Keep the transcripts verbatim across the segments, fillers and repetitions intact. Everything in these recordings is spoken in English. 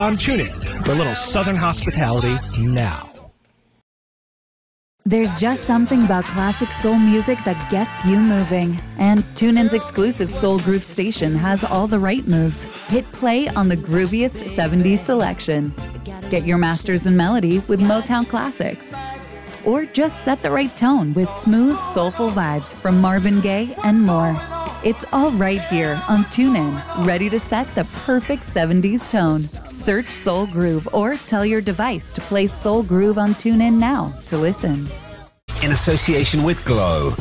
On TuneIn for a little Southern hospitality now. There's just something about classic soul music that gets you moving. And TuneIn's exclusive Soul Groove station has all the right moves. Hit play on the grooviest seventies selection. Get your masters in melody with Motown classics. Or just set the right tone with smooth, soulful vibes from Marvin Gaye and more. It's all right here on TuneIn, ready to set the perfect seventies tone. Search Soul Groove or tell your device to play Soul Groove on TuneIn now to listen. In association with Glow.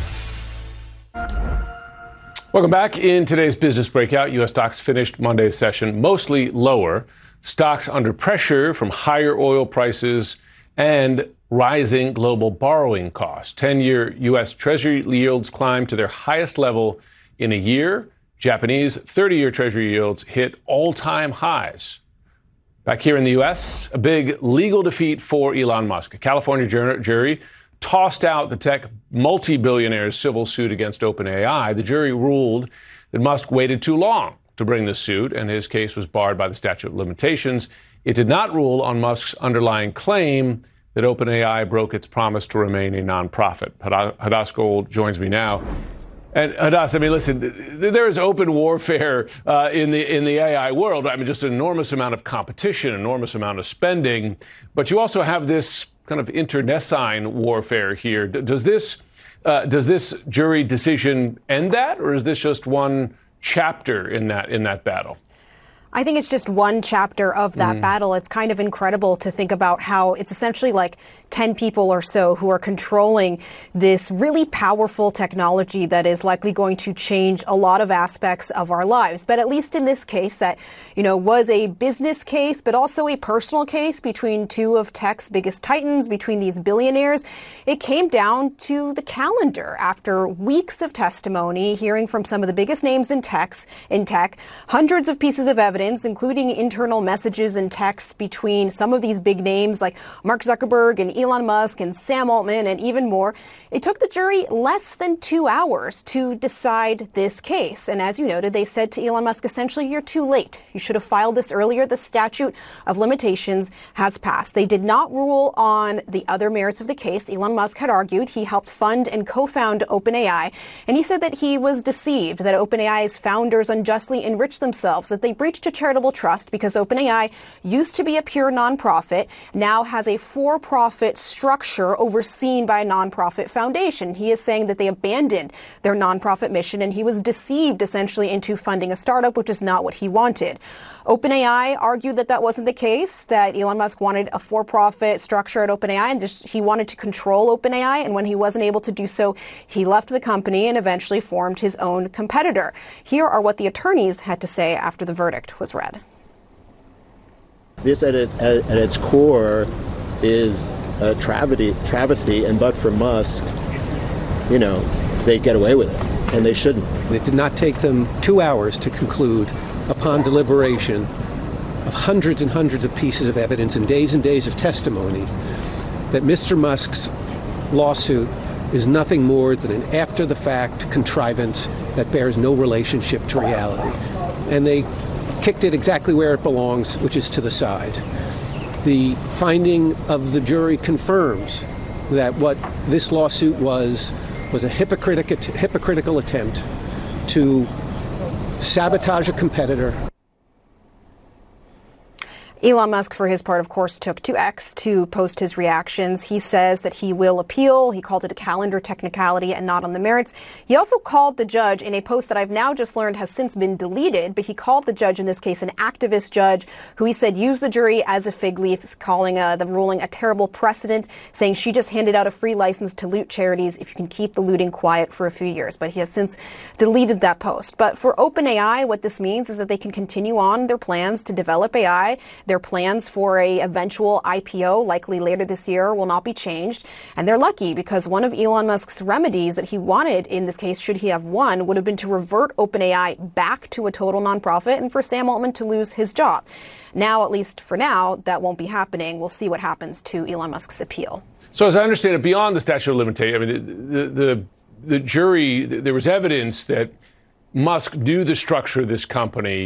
Welcome back. In today's Business Breakout, U S stocks finished Monday's session mostly lower. Stocks under pressure from higher oil prices and rising global borrowing costs. ten-year U S Treasury yields climbed to their highest level in a year. Japanese thirty-year Treasury yields hit all-time highs. Back here in the U S, a big legal defeat for Elon Musk. A California jury tossed out the tech multi-billionaire's civil suit against OpenAI. The jury ruled that Musk waited too long to bring the suit, and his case was barred by the statute of limitations. It did not rule on Musk's underlying claim that OpenAI broke its promise to remain a nonprofit. Hadass Gold joins me now. And Hadass, I mean, listen, there is open warfare uh, in the in the A I world. I mean, just an enormous amount of competition, enormous amount of spending. But you also have this kind of internecine warfare here. D- does this uh, does this jury decision end that, or is this just one chapter in that in that battle? I think it's just one chapter of that mm. battle. It's kind of incredible to think about how it's essentially like ten people or so who are controlling this really powerful technology that is likely going to change a lot of aspects of our lives. But at least in this case that, you know, was a business case, but also a personal case between two of tech's biggest titans, between these billionaires, it came down to the calendar after weeks of testimony, hearing from some of the biggest names in techs, in tech, hundreds of pieces of evidence, including internal messages and texts between some of these big names like Mark Zuckerberg and Elon Musk and Sam Altman and even more. It took the jury less than two hours to decide this case. And as you noted, they said to Elon Musk, essentially, you're too late. You should have filed this earlier. The statute of limitations has passed. They did not rule on the other merits of the case. Elon Musk had argued he helped fund and co-found OpenAI. And he said that he was deceived, that OpenAI's founders unjustly enriched themselves, that they breached a charitable trust because OpenAI used to be a pure nonprofit, now has a for-profit structure overseen by a nonprofit foundation. He is saying that they abandoned their nonprofit mission and he was deceived essentially into funding a startup, which is not what he wanted. OpenAI argued that that wasn't the case, that Elon Musk wanted a for-profit structure at OpenAI and just he wanted to control OpenAI. And when he wasn't able to do so, he left the company and eventually formed his own competitor. Here are what the attorneys had to say after the verdict was read. This at, it, at, at its core is a travesty, travesty, and but for Musk, you know, they get away with it, and they shouldn't. It did not take them two hours to conclude, upon deliberation of hundreds and hundreds of pieces of evidence and days and days of testimony, that Mister Musk's lawsuit is nothing more than an after-the-fact contrivance that bears no relationship to reality. And they kicked it exactly where it belongs, which is to the side. The finding of the jury confirms that what this lawsuit was was a hypocritic, hypocritical attempt to sabotage a competitor. Elon Musk, for his part, of course, took to X to post his reactions. He says that he will appeal. He called it a calendar technicality and not on the merits. He also called the judge in a post that I've now just learned has since been deleted, but he called the judge in this case an activist judge who he said used the jury as a fig leaf, calling uh, the ruling a terrible precedent, saying she just handed out a free license to loot charities if you can keep the looting quiet for a few years. But he has since deleted that post. But for OpenAI, what this means is that they can continue on their plans to develop A I. Their plans for a eventual I P O, likely later this year, will not be changed. And they're lucky because one of Elon Musk's remedies that he wanted in this case, should he have won, would have been to revert OpenAI back to a total nonprofit and for Sam Altman to lose his job. Now, at least for now, that won't be happening. We'll see what happens to Elon Musk's appeal. So as I understand it, beyond the statute of limitations, I mean, the, the, the jury, there was evidence that Musk knew the structure of this company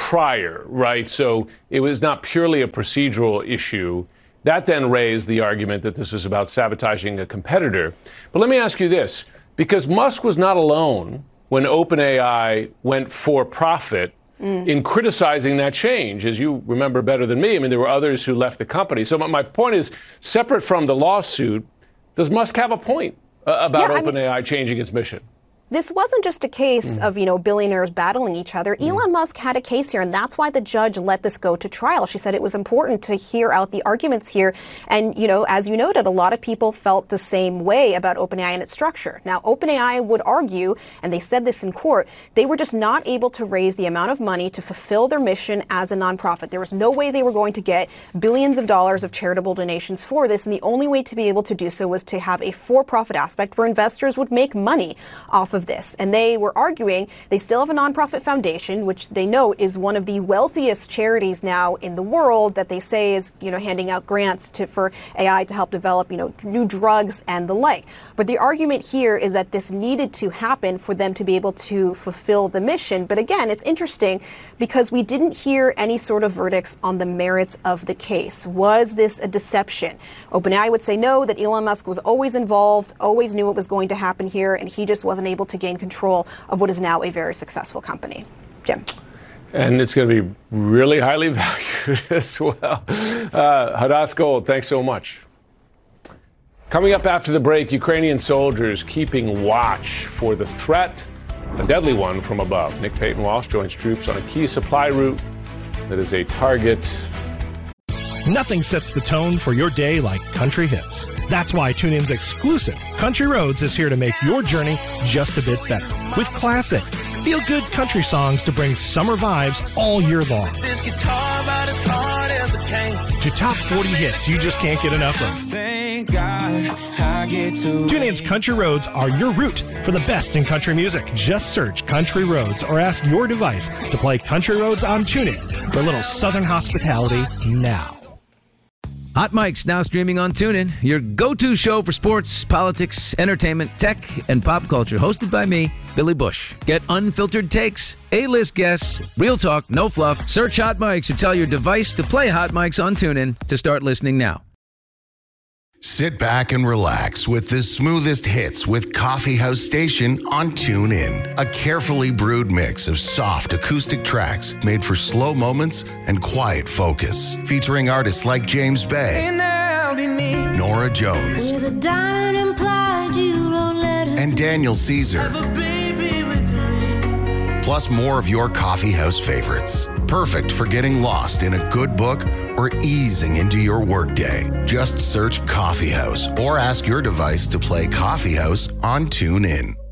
prior, right? So it was not purely a procedural issue. That then raised the argument that this was about sabotaging a competitor. But let me ask you this, because Musk was not alone when OpenAI went for profit mm. in criticizing that change, as you remember better than me. I mean, there were others who left the company. So my point is, separate from the lawsuit, does Musk have a point uh, about yeah, OpenAI mean- changing its mission? This wasn't just a case mm. of, you know, billionaires battling each other. Mm. Elon Musk had a case here, and that's why the judge let this go to trial. She said it was important to hear out the arguments here. And, you know, as you noted, a lot of people felt the same way about OpenAI and its structure. Now, OpenAI would argue, and they said this in court, they were just not able to raise the amount of money to fulfill their mission as a nonprofit. There was no way they were going to get billions of dollars of charitable donations for this. And the only way to be able to do so was to have a for-profit aspect where investors would make money off of this. And they were arguing they still have a nonprofit foundation, which they note is one of the wealthiest charities now in the world, that they say is, you know, handing out grants to for A I to help develop, you know, new drugs and the like. But the argument here is that this needed to happen for them to be able to fulfill the mission. But again, it's interesting because we didn't hear any sort of verdicts on the merits of the case. Was this a deception? OpenAI would say no, that Elon Musk was always involved, always knew what was going to happen here, and he just wasn't able to gain control of what is now a very successful company. Jim. And it's going to be really highly valued as well. Uh, Hadass Gold, thanks so much. Coming up after the break, Ukrainian soldiers keeping watch for the threat, a deadly one from above. Nick Payton-Walsh joins troops on a key supply route that is a target. Nothing sets the tone for your day like country hits. That's why TuneIn's exclusive Country Roads is here to make your journey just a bit better. With classic, feel-good country songs to bring summer vibes all year long. This guitar about as hard as it can. To top forty hits you just can't get enough of. Thank God I get to TuneIn's Country Roads are your route for the best in country music. Just search Country Roads or ask your device to play Country Roads on TuneIn for a little Southern hospitality now. Hot Mic's now streaming on TuneIn, your go-to show for sports, politics, entertainment, tech, and pop culture. Hosted by me, Billy Bush. Get unfiltered takes, A-list guests, real talk, no fluff. Search Hot Mic's or tell your device to play Hot Mic's on TuneIn to start listening now. Sit back and relax with the smoothest hits with Coffee House Station on TuneIn. A carefully brewed mix of soft acoustic tracks made for slow moments and quiet focus. Featuring artists like James Bay, Nora Jones, and Daniel Caesar. Plus more of your coffee house favorites. Perfect for getting lost in a good book or easing into your workday. Just search Coffee House or ask your device to play Coffee House on TuneIn.